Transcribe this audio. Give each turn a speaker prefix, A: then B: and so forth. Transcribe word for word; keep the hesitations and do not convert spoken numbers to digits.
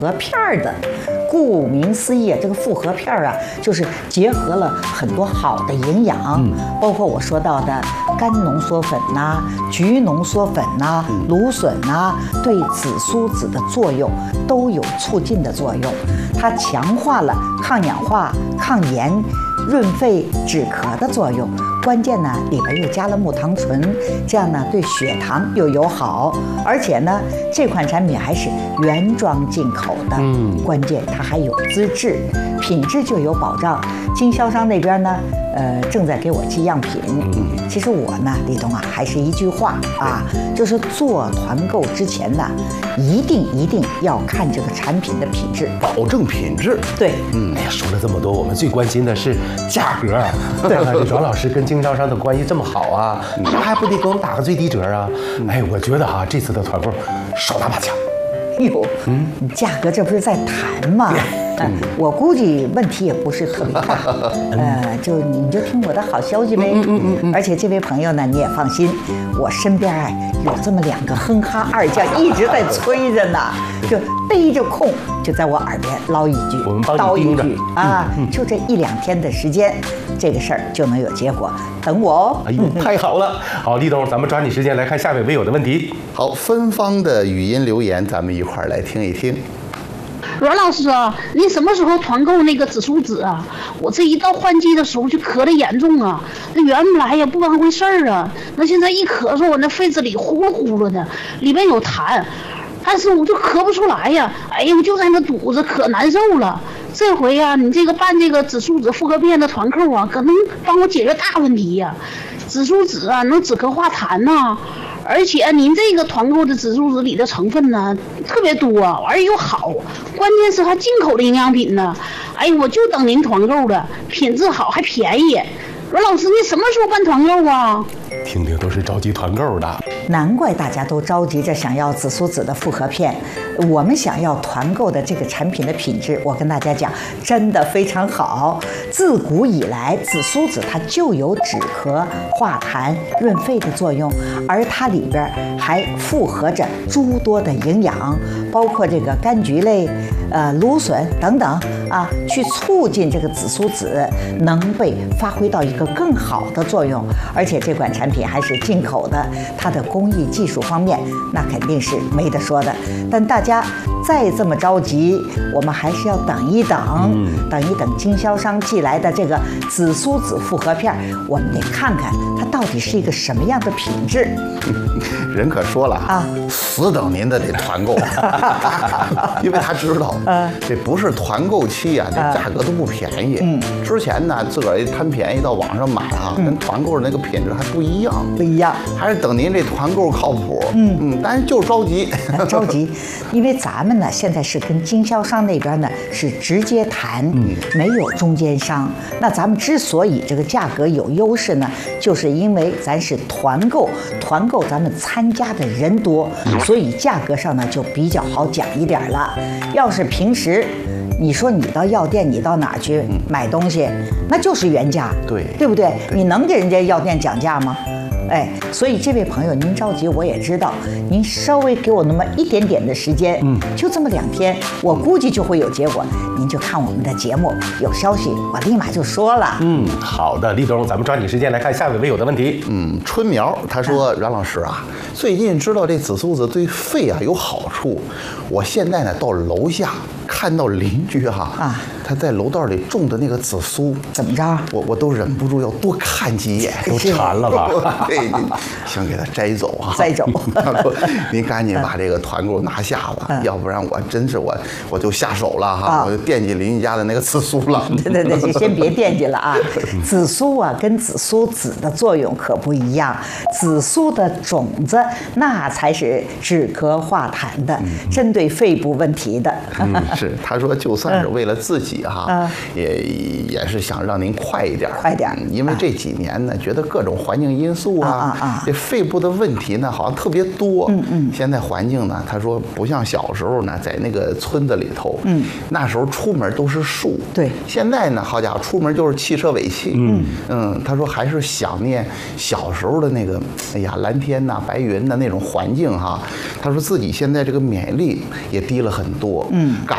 A: 合片儿的。顾名思义，这个复合片儿啊，就是结合了很多好的营养，嗯、包括我说到的肝浓缩粉呐、啊、菊浓缩粉呐、啊、芦笋呐、啊，对紫苏子的作用都有促进的作用。它强化了抗氧化、抗炎、润肺止咳的作用。关键呢，里边又加了木糖醇，这样呢对血糖又友好，而且呢这款产品还是原装进口的，嗯，关键它还有资质，品质就有保障。经销商那边呢，呃，正在给我寄样品。嗯，其实我呢，李东啊，还是一句话啊，就是做团购之前呢，一定一定要看这个产品的品质，
B: 保证品质。
A: 对，
C: 嗯，哎呀，说了这么多，我们最关心的是价格。
A: 对，
C: 这阮老师跟经销商的关系这么好啊，他还不得给我们打个最低折啊？哎，我觉得啊，这次的团购少拿把掐。
A: 哟，嗯，价格这不是在谈吗？嗯，我估计问题也不是特别大，呃，就你就听我的好消息呗。嗯嗯嗯。而且这位朋友呢，你也放心，我身边哎有这么两个哼哈二将一直在催着呢，就逮着空就在我耳边唠一句，
C: 我们帮
A: 叨一
C: 你盯着
A: 句啊，就这一两天的时间，这个事儿就能有结果，等我哦。
C: 哎呦，太好了！好，立冬，咱们抓紧时间来看下位微友的问题。
B: 好，芬芳的语音留言，咱们一块儿来听一听。
D: 阮老师啊，你什么时候团购那个紫苏子啊？我这一到换季的时候就咳得严重啊，那原来呀不当回事儿啊，那现在一咳嗽，我那肺子里呼噜呼噜的，里面有痰，但是我就咳不出来呀，哎呀，我就在那肚子可难受了。这回呀、啊，你这个办这个紫苏子复合片的团购啊，可能帮我解决大问题呀、啊。紫苏子啊，能止咳化痰呐、啊。而且您这个团购的紫苏子里的成分呢特别多，而且又好，关键是它进口的营养品呢。哎，我就等您团购了，品质好还便宜。阮老师，你什么时候办团购啊？
C: 听听都是着急团购的，
A: 难怪大家都着急着想要紫苏子的复合片。我们想要团购的这个产品的品质，我跟大家讲，真的非常好。自古以来，紫苏子它就有止咳、化痰、润肺的作用，而它里边还复合着诸多的营养，包括这个柑橘类、呃芦笋等等啊，去促进这个紫苏子能被发挥到一个更好的作用。而且这款产品还是进口的，它的工艺技术方面那肯定是没得说的。但大家再这么着急，我们还是要等一等，嗯、等一等经销商寄来的这个紫苏子复合片，我们得看看它到底是一个什么样的品质。
B: 人可说了啊，死等您的得团购，因为他知道，嗯、这不是团购期啊，这价格都不便宜。嗯，之前呢自个儿贪便宜到网上买啊，嗯、跟团购的那个品质还不一样，
A: 不一样，
B: 还是等您这团购靠谱。嗯嗯，但是就着急，
A: 着急，因为咱们呢现在是跟经销商那边呢是直接谈，嗯，没有中间商。那咱们之所以这个价格有优势呢，就是因为咱是团购，团购咱们参加的人多，所以价格上呢就比较好讲一点了。要是平时你说你到药店，你到哪儿去买东西，那就是原价，
B: 对，
A: 对不对？你能给人家药店讲价吗？哎，所以这位朋友您着急我也知道，您稍微给我那么一点点的时间，嗯，就这么两天，我估计就会有结果。您就看我们的节目，有消息我立马就说了。
C: 嗯，好的，立冬，咱们抓紧时间来看下位微友的问题。
B: 嗯，春苗他说，阮老师啊，最近知道这紫苏子对肺啊有好处，我现在呢到楼下看到邻居哈啊，他在楼道里种的那个紫苏，
A: 怎么着？
B: 我我都忍不住要多看几眼，
C: 都馋了吧？
B: 对，想给他摘走啊，
A: 摘走。
B: 您赶紧把这个团购拿下吧，嗯、要不然我真是我我就下手了哈，啊、我就惦记邻居家的那个紫苏了。
A: 对对对，就先别惦记了啊。紫苏啊，跟紫苏籽的作用可不一样，紫苏的种子那才是止咳化痰的，嗯、针对肺部问题的。
B: 嗯，是，他说就算是为了自己哈，嗯、也也是想让您快一点，
A: 快点，
B: 因为这几年呢，觉得各种环境因素啊，啊啊这肺部的问题呢，好像特别多。嗯嗯，现在环境呢，他说不像小时候呢，在那个村子里头，嗯，那时候出门都是树，
A: 对，
B: 现在呢，好家伙，出门就是汽车尾气。嗯嗯，他说还是想念小时候的那个，哎呀，蓝天呐、白云的那种环境哈。他说自己现在这个免疫力也低了很多，嗯，感